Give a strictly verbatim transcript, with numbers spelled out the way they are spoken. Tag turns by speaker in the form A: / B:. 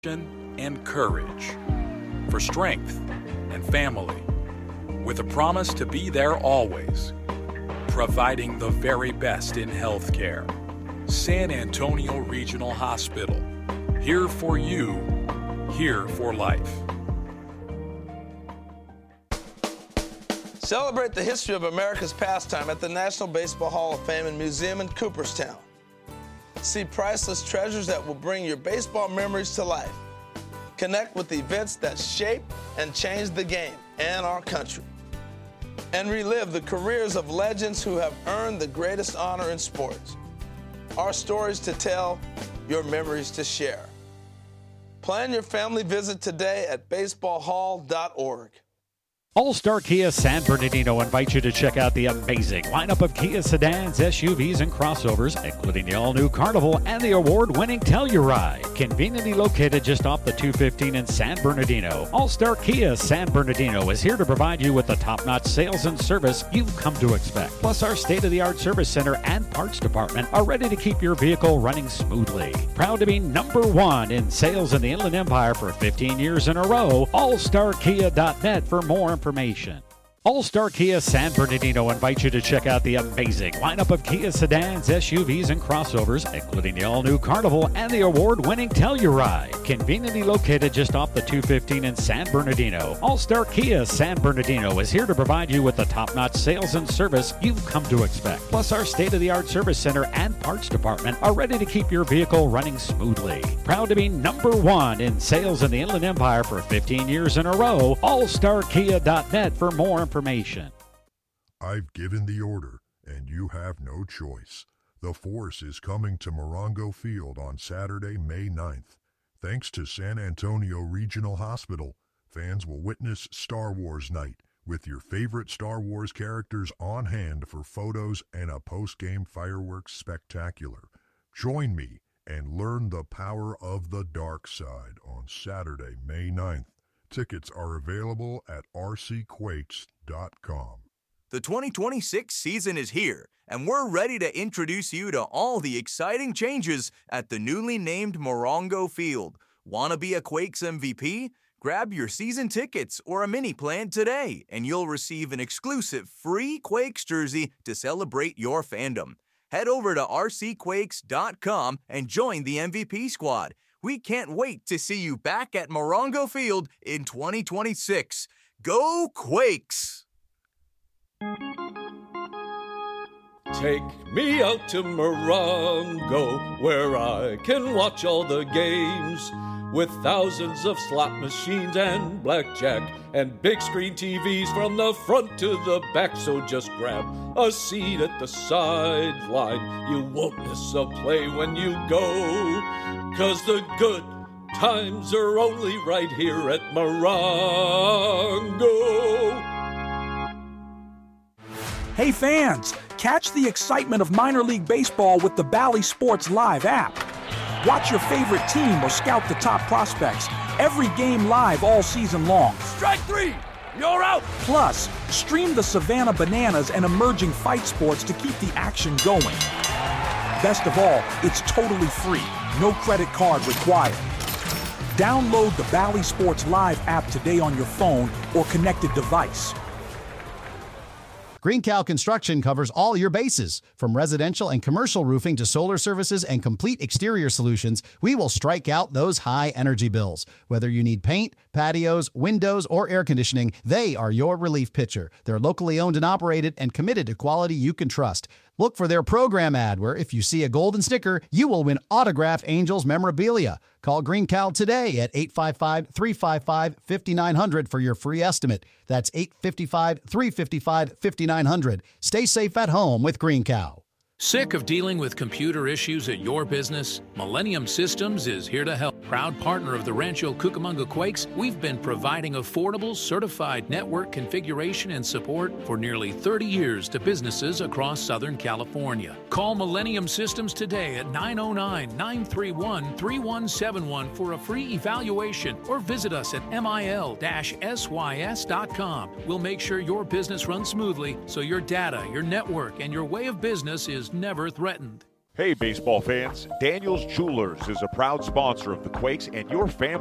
A: and courage, for strength and family, with a promise to be there always, providing the very best in healthcare. San Antonio Regional Hospital, here for you, here for life.
B: Celebrate the history of America's pastime at the National Baseball Hall of Fame and Museum in Cooperstown. See priceless treasures that will bring your baseball memories to life. Connect with the events that shape and change the game and our country. And relive the careers of legends who have earned the greatest honor in sports. Our stories to tell, your memories to share. Plan your family visit today at baseball hall dot org.
C: All-Star Kia San Bernardino invites you to check out the amazing lineup of Kia sedans, S U Vs, and crossovers, including the all-new Carnival and the award-winning Telluride. Conveniently located just off the two fifteen in San Bernardino, All-Star Kia San Bernardino is here to provide you with the top-notch sales and service you've come to expect. Plus, our state-of-the-art service center and parts department are ready to keep your vehicle running smoothly. Proud to be number one in sales in the Inland Empire for fifteen years in a row. all star kia dot net for more information. All-Star Kia San Bernardino invites you to check out the amazing lineup of Kia sedans, S U Vs, and crossovers, including the all-new Carnival and the award-winning Telluride. Conveniently located just off the two fifteen in San Bernardino, All-Star Kia San Bernardino is here to provide you with the top-notch sales and service you've come to expect. Plus, our state-of-the-art service center and parts department are ready to keep your vehicle running smoothly. Proud to be number one in sales in the Inland Empire for fifteen years in a row. all star kia dot net for more information. Information.
D: I've given the order, and you have no choice. The Force is coming to Morongo Field on Saturday, May ninth. Thanks to San Antonio Regional Hospital, fans will witness Star Wars Night with your favorite Star Wars characters on hand for photos and a post-game fireworks spectacular. Join me and learn the power of the dark side on Saturday, May ninth. Tickets are available at r c quakes dot com.
E: The twenty twenty-six season is here, and we're ready to introduce you to all the exciting changes at the newly named Morongo Field. Want to be a Quakes M V P? Grab your season tickets or a mini plan today, and you'll receive an exclusive free Quakes jersey to celebrate your fandom. Head over to r c quakes dot com and join the M V P squad. We can't wait to see you back at Morongo Field in twenty twenty-six. Go Quakes!
F: Take me out to Morongo, where I can watch all the games, with thousands of slot machines and blackjack and big screen T Vs from the front to the back. So just grab a seat at the sideline. You won't miss a play when you go, 'cause the good times are only right here at Morongo.
G: Hey fans, catch the excitement of minor league baseball with the Bally Sports Live app. Watch your favorite team or scout the top prospects. Every game live all season long.
H: Strike three! You're out!
G: Plus, stream the Savannah Bananas and emerging fight sports to keep the action going. Best of all, it's totally free. No credit card required. Download the Bally Sports Live app today on your phone or connected device.
I: Green Cow Construction covers all your bases. From residential and commercial roofing to solar services and complete exterior solutions, we will strike out those high energy bills. Whether you need paint, patios, windows, or air conditioning, they are your relief pitcher. They're locally owned and operated and committed to quality you can trust. Look for their program ad where if you see a golden sticker, you will win autographed Angels memorabilia. Call Green Cow today at eight five five, three five five, five nine zero zero for your free estimate. That's eight five five, three five five, five nine zero zero. Stay safe at home with Green Cow.
J: Sick of dealing with computer issues at your business? Millennium Systems is here to help. Proud partner of the Rancho Cucamonga Quakes, we've been providing affordable, certified network configuration and support for nearly thirty years to businesses across Southern California. Call Millennium Systems today at nine oh nine, nine three one, three one seven one for a free evaluation or visit us at mil dash s y s dot com. We'll make sure your business runs smoothly so your data, your network, and your way of business is never threatened.
K: Hey, baseball fans. Daniels Jewelers is a proud sponsor of the Quakes and your family.